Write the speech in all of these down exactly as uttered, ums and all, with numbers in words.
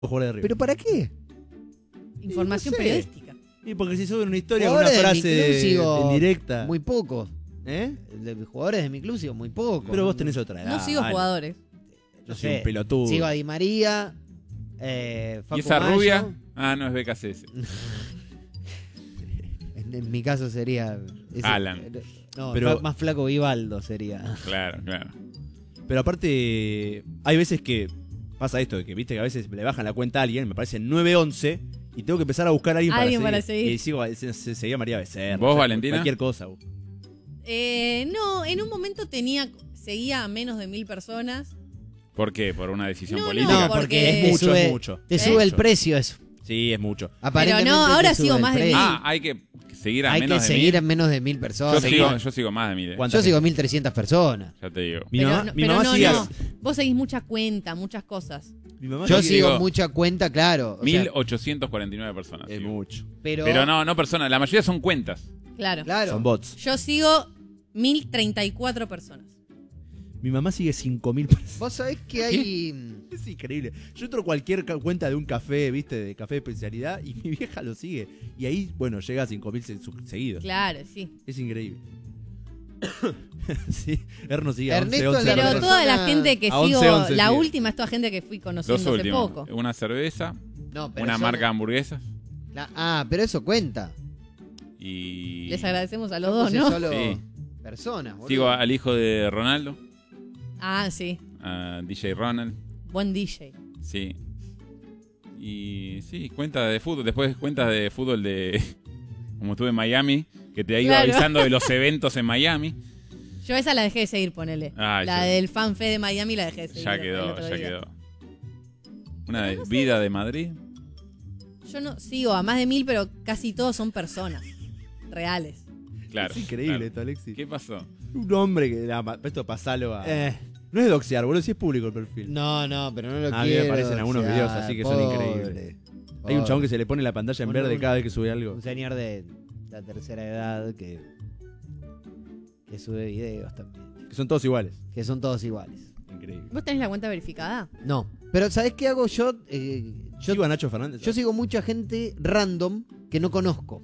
jugadores de River. ¿Pero para qué? Información no sé. periodística. Y porque si sube una historia con una Jugadores de frase mi club de- sigo en directa. Muy poco. ¿Eh? De jugadores de mi club sigo muy poco. Pero vos tenés otra edad. No sigo dale. jugadores. Yo No soy sé, un pelotudo. Sigo a Di María. Eh, Facu ¿Y esa Mayo. rubia? Ah, no, es B K C S. En, en mi caso sería... ese- Alan. No, Pero- fa- más flaco Vivaldo sería. Claro, claro. Pero aparte, hay veces que pasa esto, de que viste que a veces le bajan la cuenta a alguien, me parece nueve once, y tengo que empezar a buscar a alguien, Alguien para para seguir. seguir. Y sigo, se, se seguía María Becerra. ¿Vos, o sea, Valentina? Cualquier cosa. vos. Eh, no, en un momento tenía seguía a menos de mil personas. ¿Por qué? ¿Por una decisión No, no, política? No, porque- porque Es te mucho, sube, es mucho. Te ¿Eh? sube el Mucho. precio eso. Sí, es mucho. Aparentemente no, ahora te sube sigo el más de precio. mil. Ah, hay que seguir a Hay menos que de seguir mil. a menos de mil Yo personas. sigo, yo sigo más de mil. eh. ¿Cuánta Yo sigo gente? mil trescientas personas. Ya te digo. Mi pero mamá, no, mi pero mamá no, sigue. no. Vos seguís mucha cuenta, muchas cosas. Mi mamá Yo sigue- sigo digo, mucha cuenta, claro. o sea, mil ochocientos cuarenta y nueve personas. Es sigo. mucho. pero, Pero no, no personas. La mayoría son cuentas. Claro. Claro. Son bots. Yo sigo mil treinta y cuatro personas. Mi mamá sigue cinco mil personas. Vos sabés que hay... Es increíble. Yo entro a cualquier ca- cuenta de un café, viste, de café de especialidad, y mi vieja lo sigue. Y ahí, bueno, llega a cinco mil seguidos. Claro, sí. Es increíble. sí, Erno sigue a Ernesto once, once, La Pero persona- toda la gente que a sigo, once, once la sigue. última es toda gente que fui conociendo Dos hace últimos. poco. Una cerveza, No, pero una son- marca de hamburguesas la- ah, pero eso cuenta. y... Les agradecemos a los Yo dos, puse ¿no? solo Sí. personas, boludo. Sigo al hijo de Ronaldo, Ah, sí. a D J Ronald. Buen D J. Sí. Y sí, cuentas de fútbol. Después cuentas de fútbol de... Como estuve en Miami, que te iba Claro. avisando de los eventos en Miami. Yo esa la dejé de seguir, ponele. Ah, la ya- del fanfe de Miami la dejé de seguir. Ya el quedó, otro ya día. quedó. Una de no sé. vida de Madrid. Yo no sigo a más de mil, pero casi todos son personas reales. Claro. Es increíble claro. esto, Alexis. ¿Qué pasó? Un hombre que... ah, ma- esto pasalo a... Eh, No es doxear, boludo, si es público el perfil. no, no, pero no lo A mí me quiero. aparecen algunos o sea, videos así que son pobre, increíbles. Hay un pobre. chabón que se le pone la pantalla en Un- verde un- cada vez que sube algo. Un señor de la tercera edad que, que sube videos también. Que son todos iguales. Que son todos iguales. Increíble. ¿Vos tenés la cuenta verificada? No. Pero ¿sabés qué hago yo? Eh, yo, Sigo a Nacho Fernández. yo sigo mucha gente random que no conozco.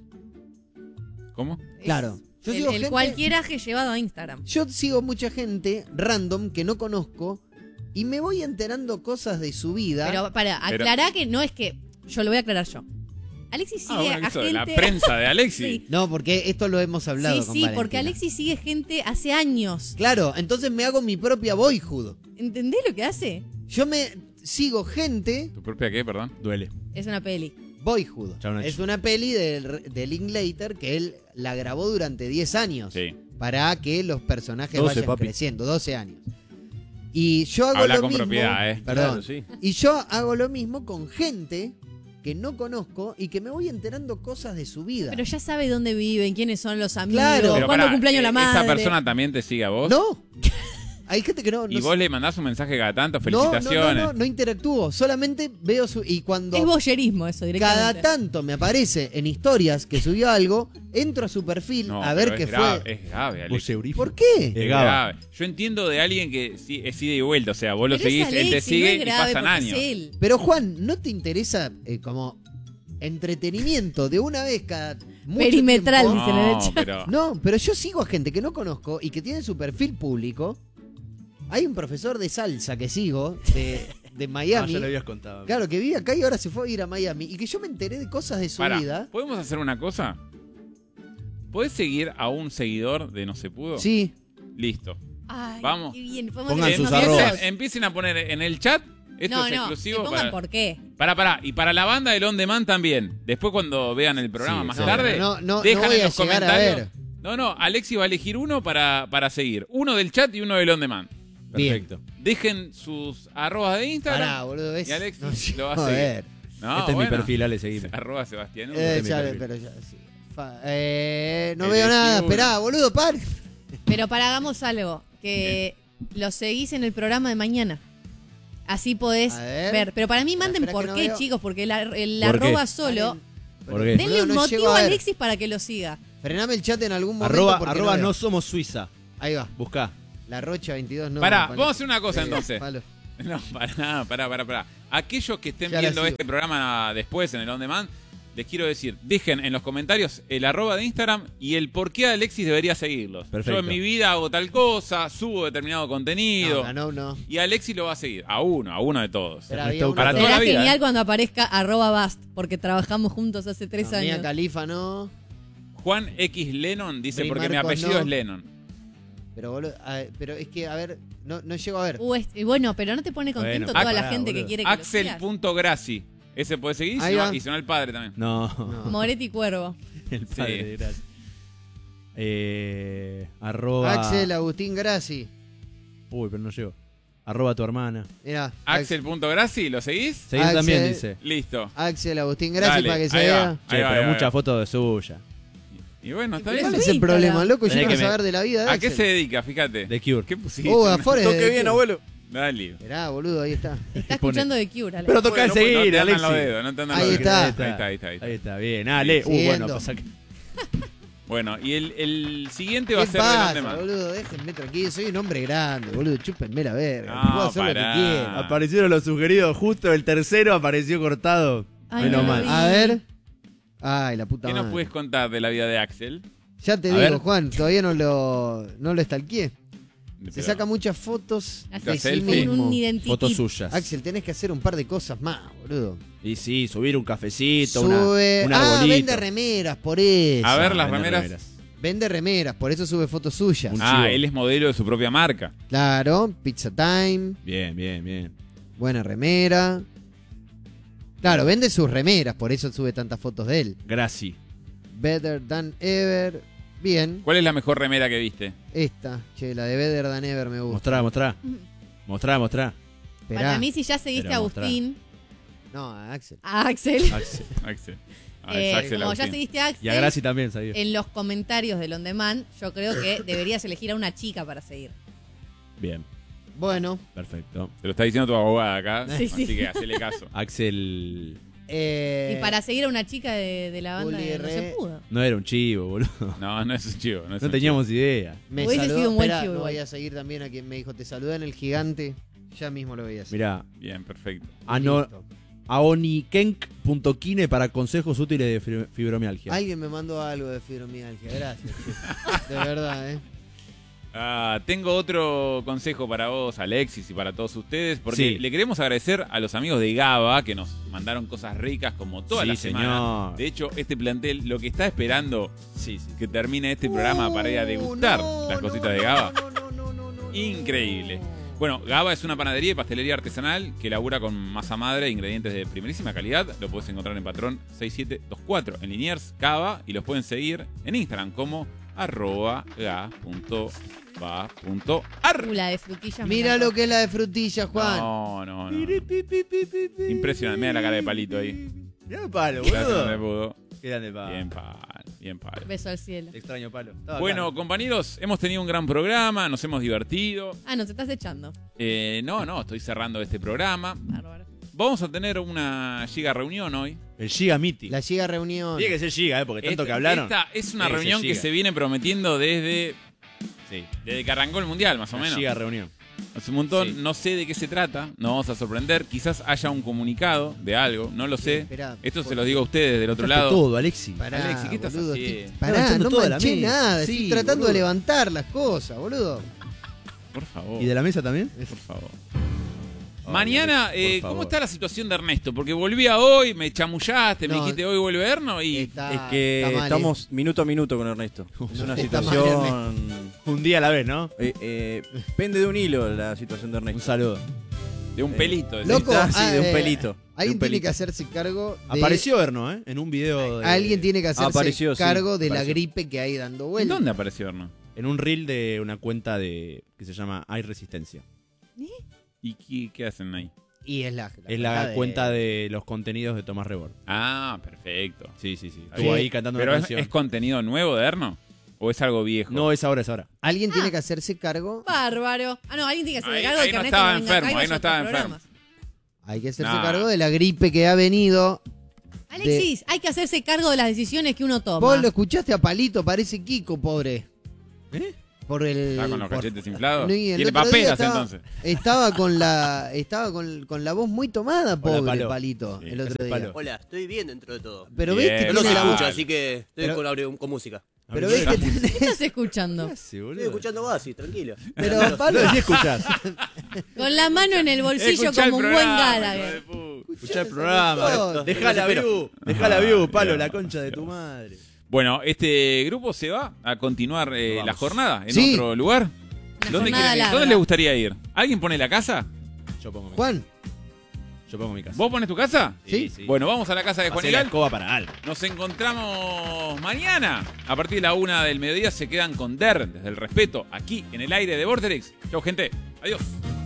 ¿Cómo? Claro. Yo el sigo el gente- cualquieraje llevado a Instagram. Yo sigo mucha gente random que no conozco y me voy enterando cosas de su vida. Pero para, Pero- aclará que no es que... Yo lo voy a aclarar yo. Alexis sigue Ah, bueno, a eso gente... de la prensa de Alexis. Sí. No, porque esto lo hemos hablado Sí, con sí, Valentina. porque Alexis sigue gente hace años. Claro, entonces me hago mi propia boyhood. ¿Entendés lo que hace? Yo me sigo gente ¿Tu propia qué, perdón? Duele. Es una peli. Boyhood. Chao, Nacho. Es una peli de, de Linklater que él la grabó durante diez años. Sí. Para que los personajes doce, vayan papi. creciendo, doce años. Y yo hago Habla lo con mismo. propiedad, ¿eh? Perdón. Claro, sí. Y yo hago lo mismo con gente que no conozco y que me voy enterando cosas de su vida. Pero ya sabe dónde viven, quiénes son los amigos, Claro. Pero cuándo pará, cumpleaños eh, la madre. ¿Esa persona también te sigue a vos? No. Hay gente que no. Y no vos le mandás un mensaje cada tanto, no, felicitaciones. No, no, no, no interactúo. Solamente veo su. Y cuando. Es boyerismo eso, directamente. Cada tanto me aparece en historias que subió algo, entro a su perfil No, a ver pero qué es grave, fue. Es grave, Alexis. Voceurifo. ¿Por qué? Es Es Gaba. grave. Yo entiendo de alguien que sí, es ida y vuelta. O sea, vos lo Pero es seguís, él te Alexis, sigue no es y grave pasan porque es años. él. Pero Juan, ¿no te interesa eh, como entretenimiento de una vez cada mucho Perimetral, tiempo? dicen en el No, chat. pero... No, pero yo sigo a gente que no conozco y que tiene su perfil público. Hay un profesor de salsa que sigo de, de Ah, Miami. ya lo habías contado. Claro, que vive acá y ahora se fue a ir a Miami. Y que yo me enteré de cosas de su Pará, vida. ¿podemos hacer una cosa? ¿Podés seguir a un seguidor de No Se Pudo? Sí. Listo. Ay, Vamos. qué bien. Podemos Pongan hacer sus unos arrobas. videos. Empiecen, empiecen a poner en el chat. Esto No, es no, exclusivo que pongan para... por qué. Pará, pará. Y para la banda del On Demand también. Después cuando vean el programa Sí, más sí. tarde, No, no, no dejan voy en a los llegar a comentarios. ver. No, no, Alexi va a elegir uno para, para seguir. Uno del chat y uno del On Demand. Perfecto. Dejen sus arrobas de Instagram. Pará, boludo. Es, Y Alex no, lo va a joder. No, este es bueno. mi perfil, Ale, seguime. Arroba Sebastián. Eh, Este es mi ya, perfil. pero ya, sí. Fa- eh, no Elegí veo nada. uno. Esperá, boludo, par. Pero para hagamos algo. Que lo seguís en el programa de mañana. Así podés A ver. ver. Pero para mí manden Espera por que no qué, veo. chicos. Porque el, ar- el ¿Por qué? arroba solo. ¿Por qué? Denle Boludo, un no motivo llego a a ver. Alexis para que lo siga. Frename el chat en algún momento. Arroba, porque arroba no, no veo. somos Suiza. Ahí va. Buscá. La Rocha veintidós no. Pará, palo. vamos a hacer una cosa Eh, entonces. palo. No, pará, pará, pará, pará. Aquellos que estén Ya la viendo sigo. este programa después en el On Demand, les quiero decir, dejen en los comentarios el arroba de Instagram y el por qué Alexis debería seguirlos. Perfecto. Yo en mi vida hago tal cosa, subo determinado contenido. No, no, no. Y Alexis lo va a seguir. A uno, a uno de todos. Pero Ernesto había uno- Para toda Será la vida, genial ¿eh? cuando aparezca arroba bast, porque trabajamos juntos hace tres No, Mia años. Khalifa no. Juan X Lennon dice, Bri porque mi Marcos apellido no. es Lennon. Pero, boludo, a ver, pero es que, a ver, no, no llego a ver. Uh, es- y bueno, pero no te pone contento Bueno, toda la pará, gente boludo. que quiere que lo sigas. Axel.grassi. Ese puede seguir, Ahí si no- va. y si no el padre también. No. No. Moretti Cuervo. El padre Sí. de Gracia. Eh, arroba. Axel Agustín Grassi. Uy, pero no llegó. Arroba tu hermana. Mirá. Axel.grassi, ¿lo seguís? Seguir Axel. también, dice. Listo. Axel Agustín Grassi Dale, para que se ahí va. vea. Che, Ahí va, pero ahí va, muchas ahí va. fotos de suya. Y bueno, está Pero bien. ¿Cuál es es el Instagram. problema, loco? Yo Tenés quiero que me- saber de la vida de ¿A Axel. qué se dedica? Fíjate. The Cure. ¿Qué pusiste? Oh, afuera. Toque bien, abuelo. Dale. Mirá, boludo, ahí está. Está Pone- escuchando de Cure, Alex. Pero toca el No, pues, no seguir, te andan Alexis. los dedos, no te andan Ahí los está. dedos. Ahí está, ahí está. Ahí está. Ahí está, bien. Ah, lee. Uh, Siguiendo. bueno, pasa que. Bueno, y el, el siguiente va a ¿Qué ser de pasa, dónde más. boludo? Déjenme tranquilo. Soy un hombre grande, boludo. Chúpenme la verga. No, Puedo hacer lo que pará. quiera. Aparecieron los sugeridos, justo el tercero apareció cortado. Ay, Menos no lo mal. vi. A ver. Ay, la puta ¿Qué nos madre. puedes contar de la vida de Axel? Ya te A digo, ver. Juan, todavía no lo, no lo estalqué. Se Pero- saca muchas fotos Hace de sí selfie. un, un mismo. identity. Fotos suyas. Axel, tenés que hacer un par de cosas más, boludo. Y sí, subir un cafecito, una, Sube. un ah, arbolito. vende remeras, por eso. A ver, las Vende remeras. Vende remeras, por eso sube fotos suyas. Un Ah, chivo. él es modelo de su propia marca. Claro, Pizza Time, Bien, bien, bien. buena remera. Claro, vende sus remeras, por eso sube tantas fotos de él. Gracias. Better Than Ever. Bien. ¿Cuál es la mejor remera que viste? Esta, che, la de Better Than Ever me gusta. Mostrá, mostrá. Mostrá, mostrá. Esperá. Para mí, si ya seguiste Pero a mostrá. Agustín, No, a Axel. a Axel, Axel. Axel. Ah, eh, es Axel como ya Agustín. seguiste a Y a Axel, Graci también, sabía. en los comentarios del On Demand, yo creo que deberías elegir a una chica para seguir. Bien, Bueno, perfecto. Te lo está diciendo tu abogada acá. Sí, así sí. que hacele caso. Axel eh, Y para seguir a una chica de, de la banda Juli de No se Re- pudo. no era un chivo, boludo. No, no es un chivo. No, es No un teníamos idea. me Hubiese saludó. sido un buen Esperá, chivo no igual. voy a seguir también a quien me dijo, te saludé en el gigante. Ya mismo lo voy a hacer. Mirá, chivo. Bien, perfecto. ano- Listo. aonikenk.kine para consejos útiles de fibro- fibromialgia. Alguien me mandó algo de fibromialgia, gracias. che. De verdad, ¿eh? Ah, tengo otro consejo para vos, Alexis, y para todos ustedes, porque Sí. le queremos agradecer a los amigos de GABA que nos mandaron cosas ricas como toda Sí, la semana. señor. De hecho, este plantel lo que está esperando Sí, sí. que termine este programa para ir a degustar Uh, no, las no, cositas no, de GABA. no, no, no, no, no, no. Increíble. Bueno, GABA es una panadería y pastelería artesanal que elabora con masa madre e ingredientes de primerísima calidad. Lo puedes encontrar en Patrón seis siete dos cuatro en Liniers, GABA, y los pueden seguir en Instagram como arroba ga punto va punto ar. Uh, la de frutillas. me Mira encantó. lo que es la de frutilla, Juan. No, no, no. Impresionante. Mira la cara de palito ahí. Mirá palo, Gracias, boludo. no le pudo. Qué grande palo. Bien palo, bien palo. Beso al cielo. Extraño palo. Estaba Bueno, acá. compañeros, hemos tenido un gran programa, nos hemos divertido. Ah, nos estás echando. Eh, no, no, estoy cerrando este programa. Bárbaro. Vamos a tener una giga reunión hoy. El Giga Meeting. La Giga Reunión. Tiene que ser Giga, ¿eh? Porque tanto Esta- que hablaron. Esta es una Tiene que ser reunión que giga. se viene prometiendo desde, Sí. desde que arrancó el Mundial, más o La menos. Giga Reunión. Hace un montón, Sí. no sé de qué se trata, nos vamos a sorprender. Quizás haya un comunicado de algo, no lo sé. Esperá, Esto se por- lo digo a ustedes del otro Echaste lado. todo, Alexi. Pará, Alexi, ¿qué estás boludo, haciendo? estoy- Estaba Pará, echando no toda la manché mesa. nada. Sí, estoy tratando boludo. de levantar las cosas, boludo. Por favor. ¿Y de la mesa también? Por favor. Ay, Mañana, Alexis, por eh, ¿cómo favor. está la situación de Ernesto? Porque volví a hoy, me chamullaste, me No, dijiste hoy vuelve Erno y... Está, Es que está mal, estamos minuto a minuto con Ernesto. Es una Está mal, situación... Un día a la vez, ¿no? eh, eh, pende de un hilo la situación de Un Ernesto. saludo. De un Eh, pelito. decís. Loco, Está, sí, de un ah, eh, pelito. de Alguien un tiene pelito. que hacerse cargo de... Apareció Erno, ¿eh? En un video. De, Alguien tiene que hacerse Apareció, sí, cargo de la apareció. gripe que hay dando ¿En vueltas. dónde apareció Erno? En un reel de una cuenta de que se llama Hay Resistencia. ¿Y qué, qué hacen ahí? Y es la, Es la cuenta de los contenidos de Tomás Rebord. Ah, perfecto. Sí, sí, sí. Sí. Estuvo ahí cantando ¿Pero una es, canción. es contenido nuevo de Erno? ¿O es algo viejo? No, es ahora, es ahora. Alguien tiene Ah. que hacerse cargo. Bárbaro. Ah, no, alguien tiene que hacer Ahí- cargo ahí de que no Ernesto estaba venga acá y enfermo, ahí vaya no a estaba otros enfermo. programas. Hay que hacerse Nah. cargo de la gripe que ha venido. Alexis, hay que hacerse cargo de las decisiones que uno toma. Vos lo escuchaste a Palito, parece Kiko, pobre. ¿Eh? por el... ¿Está con los por- cachetes inflados? No, y el Tiene otro día paperas estaba, entonces. Estaba con la estaba con, con la voz muy tomada, pobre Palo. Palito, Sí, el otro ese día. Palo. Hola, estoy bien dentro de todo. Pero Bien. ves que Yo no se tiene la voz... escucha, así que estoy Pero- con, audio- con música. Pero ves que ¿Qué tenés... estás escuchando? Sí, boludo. Estoy escuchando Oasis, tranquilo. Pero No, Palo... sí escuchás. Con la mano en el bolsillo Escuchá el como un buen programa, hijo Gallagher. de puta. Escuchá el programa. Nosotros. Dejá la view. Dejá la view, Palo, la concha de tu madre. Bueno, este grupo se va a continuar eh, Vamos. la jornada en Sí. otro lugar. Una ¿Dónde, jornada quieren ir? larga. ¿Dónde les gustaría ir? ¿Alguien pone la casa? Yo pongo mi, Juan, yo pongo mi casa. ¿Vos pones tu casa? Sí. Bueno, vamos a la casa de Pasé Juan la Igal. escoba para algo. Nos encontramos mañana. A partir de la una del mediodía se quedan con D E R, desde el respeto, aquí en el aire de Vorterix. Chau, gente. Adiós.